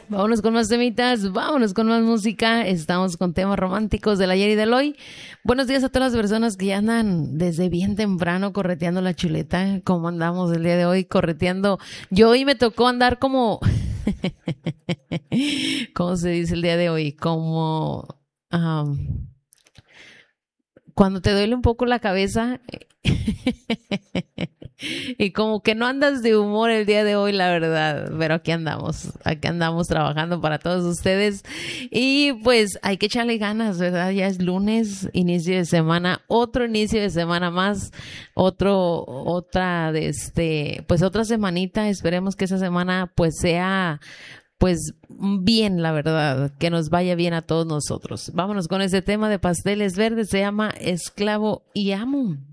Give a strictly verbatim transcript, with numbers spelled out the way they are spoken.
Vámonos con más temitas, vámonos con más música. Estamos con temas románticos del ayer y del hoy. Buenos días a todas las personas que ya andan desde bien temprano correteando la chuleta. ¿Cómo andamos el día de hoy correteando? Yo hoy me tocó andar como... ¿Cómo se dice el día de hoy? Como... um, cuando te duele un poco la cabeza y como que no andas de humor el día de hoy, la verdad, pero aquí andamos, aquí andamos trabajando para todos ustedes y pues hay que echarle ganas, ¿verdad? Ya es lunes, inicio de semana, otro inicio de semana más, otro, otra de este, pues otra semanita, esperemos que esa semana pues sea pues bien, la verdad, que nos vaya bien a todos nosotros. Vámonos con ese tema de pasteles verdes, se llama Esclavo y Amo.